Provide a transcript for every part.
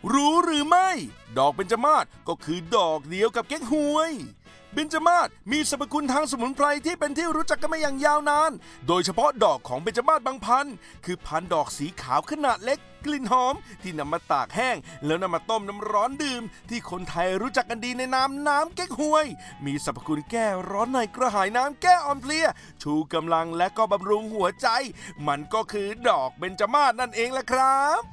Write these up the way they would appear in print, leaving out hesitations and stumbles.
รู้หรือไม่ดอกเบญจมาศก็คือดอกเดียวกับเก๊กฮวยเบญจมาศมีสรรพคุณทางสมุนไพรที่เป็นที่รู้จักกันมาอย่างยาวนานโดยเฉพาะดอกของเบญจมาศบางพันธุ์คือพันธุ์ดอกสีขาวขนาดเล็กกลิ่นหอมที่นำมาตากแห้งแล้วนำมาต้มน้ำร้อนดื่มที่คนไทยรู้จักกันดีในนามน้ำเก๊กฮวยมีสรรพคุณแก้ร้อนในกระหายน้ำแก้อ่อนเพลียชูกำลังและก็บำรุงหัวใจมันก็คือดอกเบญจมาศนั่นเองแหละครับ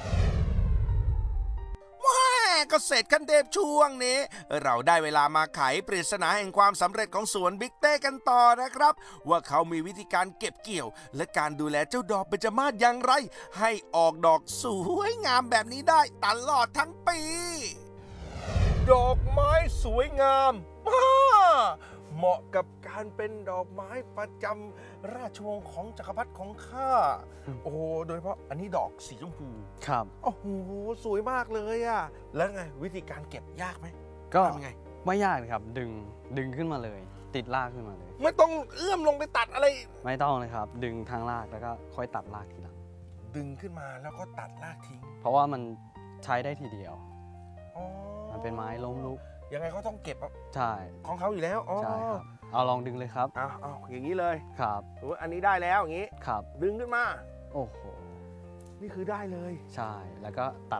ก็เสร็จกันเทปช่วงนี้เราได้เวลามาไขปริศนาแห่งความสำเร็จของสวนบิ๊กเต้กันต่อนะครับว่าเขามีวิธีการเก็บเกี่ยวและการดูแลเจ้าดอกเบญจมาศอย่างไรให้ออกดอกสวยงามแบบนี้ได้ตลอดทั้งปีดอกไม้สวยงามเหมาะกับการเป็นดอกไม้ประจำราชวงศ์ของจักรพรรดิของข้าโอ้โหโดยเฉพาะอันนี้ดอกสีชมพูครับโอ้โหสวยมากเลยอะแล้วไงวิธีการเก็บยากไหมก็ทำไงไม่ยากครับดึงขึ้นมาเลยติดรากขึ้นมาเลยไม่ต้องเอื้อมลงไปตัดอะไรไม่ต้องเลยครับดึงทางรากแล้วก็ค่อยตัดรากทีหลังดึงขึ้นมาแล้วก็ตัดรากทิ้งเพราะว่ามันใช้ได้ทีเดียวมันเป็นไม้ล้มลุกยังไงเขาต้องเก็บใช่ของเขาอยู่แล้วใช่ครับเอาลองดึงเลยครับเอาอย่างนี้เลยครับอันนี้ได้แล้วอย่างนี้ครับดึงขึ้นมาโอ้โหนี่คือได้เลยใช่แล้วก็ตัด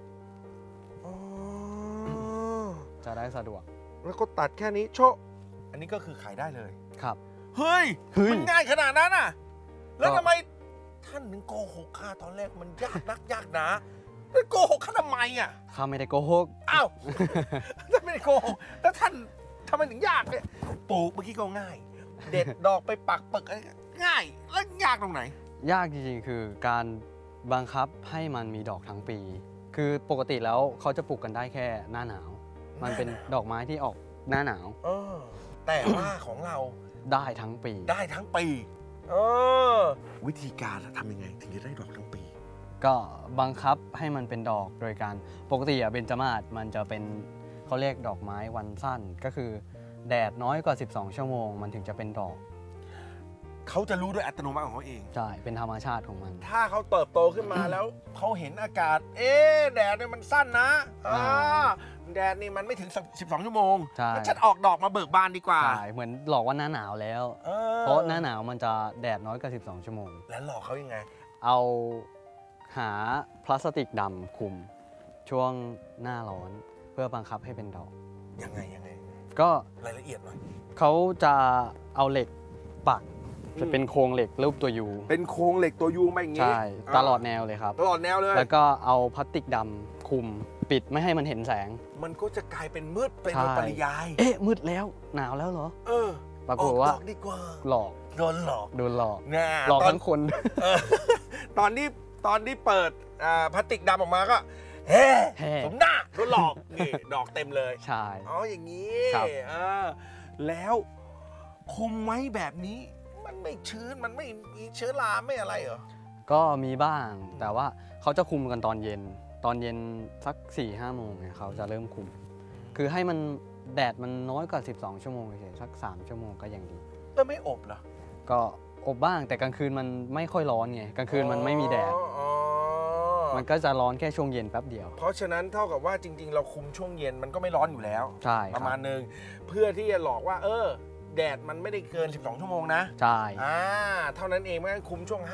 จะได้สะดวกแล้วก็ตัดแค่นี้โชะอันนี้ก็คือขายได้เลยครับเฮ้ยมันง่ายขนาดนั้นอ่ะแล้วทำไมท่านถึงโกหกข้าตอนแรกมันยากนักยากหนาโกหกข้าทำไมอ่ะข้าไม่ได้โกหกอ้าวท่านไม่ได้โกหกแล้วท่านทำไมถึงยากเนี่ยปลูกเมื่อกี้ก็ง่ายเด็ดดอกไปปักเปิกอะไรง่ายแล้วยากตรงไหนยากจริงๆคือการบังคับให้มันมีดอกทั้งปีคือปกติแล้วเขาจะปลูกกันได้แค่หน้าหนาวมันเป็นดอกไม้ที่ออกหน้าหนาวแต่ว่าของเราได้ทั้งปีได้ทั้งปีวิธีการทำยังไงถึงจะได้ดอกทั้งปีก็บังคับให้มันเป็นดอกโดยการปกติเบญจมาศมันจะเป็นเขาเรียกดอกไม้วันสั้นก็คือแดดน้อยกว่า12ชั่วโมงมันถึงจะเป็นดอกเขาจะรู้ด้วยอัตโนมัติของเขาเองใช่เป็นธรรมชาติของมันถ้าเขาเติบโตขึ้นมาแล้วเขาเห็นอากาศแดดเนี่ยมันสั้นนะแดดนี่มันไม่ถึง12ชั่วโมงฉันออกดอกมาเบิกบานดีกว่าใช่เหมือนหลอกว่าหน้าหนาวแล้วเพราะหน้าหนาวมันจะแดดน้อยกว่า12ชั่วโมงแล้วหลอกเขายังไงเอาหาพลาสติกดำคลุมช่วงหน้าร้อนเพื่อบังคับให้เป็นดอกยังไงก็รายละเอียดหน่อยเขาจะเอาเหล็กปักจะเป็นโครงเหล็กรูปตัวยูเป็นโครงเหล็กตัวยูมาอย่างงี้ใช่ตลอดแนวเลยครับตลอดแนวเลยแล้วก็เอาพลาสติกดำคลุมปิดไม่ให้มันเห็นแสงมันก็จะกลายเป็นมืดเป็นปริยายมืดแล้วหนาวแล้วเหรอปรากฏว่าหลอกโดนหลอกหลอกทั้งคนตอนที่เปิดพลาสติกดำออกมาก็ผมหน้าโดนหลอกนี่ดอกเต็มเลยใช่อย่างนี้แล้วคุมไว้แบบนี้มันไม่ชื้นมันไม่มีเชื้อราไม่อะไรเหรอก็มีบ้างแต่ว่าเขาจะคุมกันตอนเย็นสัก 4-5 โมงเนี่ยเขาจะเริ่มคุมคือให้มันแดดมันน้อยกว่า12ชั่วโมงเฉยๆสัก3ชั่วโมงก็ยังดีแล้วไม่อบเหรอก็อบบ้างแต่กลางคืนมันไม่ค่อยร้อนไงกลางคืนมันไม่มีแดดมันก็จะร้อนแค่ช่วงเย็นแป๊บเดียวเพราะฉะนั้นเท่ากับว่าจริงๆเราคุมช่วงเย็นมันก็ไม่ร้อนอยู่แล้วใช่ประมาณนึงเพื่อที่จะหลอกว่าแดดมันไม่ได้เกิน12ชั่วโมงนะใช่เท่านั้นเองไม่คุมช่วง